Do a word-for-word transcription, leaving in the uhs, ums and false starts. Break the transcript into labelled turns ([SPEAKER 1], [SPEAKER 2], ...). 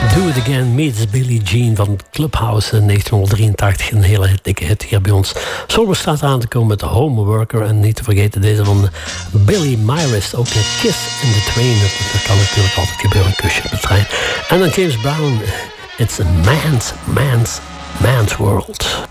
[SPEAKER 1] Do It Again meets Billie Jean van Clubhouse in negentienhonderddrieëntachtig. Een hele dikke hit hier bij ons. Zomer staat aan te komen met Homeworker. En niet te vergeten deze van Billy Myers. Ook een Kiss in the Train. Dat kan natuurlijk altijd gebeuren, een kusje op de trein. En dan James Brown. It's a man's, man's, man's world.